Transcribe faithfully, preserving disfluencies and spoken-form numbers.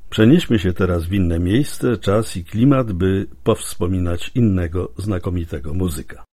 Przenieśmy się teraz w inne miejsce, czas i klimat, by powspominać innego znakomitego muzyka.